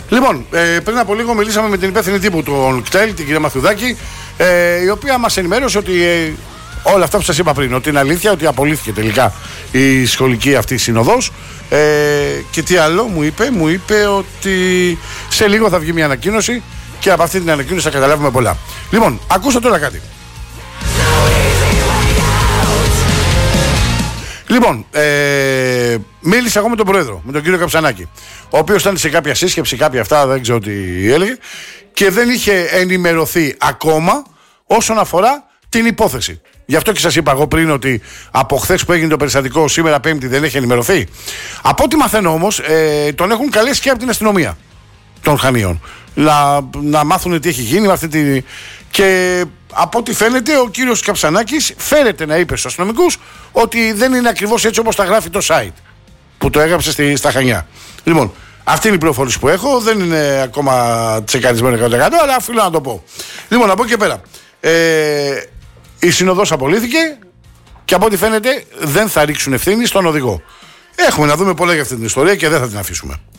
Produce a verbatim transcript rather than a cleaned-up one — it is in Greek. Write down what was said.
Λοιπόν, ε, πριν από λίγο μιλήσαμε με την υπεύθυνη τύπου του ΚΤΕΛ, την κυρία Μαθιουδάκη, ε, η οποία μας ενημέρωσε ότι ε, όλα αυτά που σας είπα πριν, ότι είναι αλήθεια, ότι απολύθηκε τελικά η σχολική αυτή συνοδός. Ε, και τι άλλο μου είπε, μου είπε ότι σε λίγο θα βγει μια ανακοίνωση και από αυτή την ανακοίνωση θα καταλάβουμε πολλά. Λοιπόν, ακούστε τώρα κάτι. Λοιπόν, ε, μίλησα εγώ με τον Πρόεδρο, με τον κύριο Καψανάκη, ο οποίος ήταν σε κάποια σύσκεψη, κάποια αυτά, δεν ξέρω τι έλεγε, και δεν είχε ενημερωθεί ακόμα όσον αφορά την υπόθεση. Γι' αυτό και σας είπα εγώ πριν ότι από χθες που έγινε το περιστατικό, σήμερα Πέμπτη, δεν έχει ενημερωθεί. Από ό,τι μαθαίνω όμως, ε, τον έχουν καλέσει και από την αστυνομία των Χανίων να, να μάθουν τι έχει γίνει με αυτή τη... Και από ό,τι φαίνεται, ο κύριος Καψανάκης φέρεται να είπε στους αστυνομικούς ότι δεν είναι ακριβώς έτσι όπως τα γράφει το site που το έγραψε στη, στα Χανιά. Λοιπόν, αυτή είναι η πληροφόρηση που έχω. Δεν είναι ακόμα τσεκαρισμένο εκατό τοις εκατό, αλλά οφείλω να το πω. Λοιπόν, από εκεί και πέρα. Ε, η συνοδός απολύθηκε και από ό,τι φαίνεται δεν θα ρίξουν ευθύνη στον οδηγό. Έχουμε να δούμε πολλά για αυτή την ιστορία και δεν θα την αφήσουμε.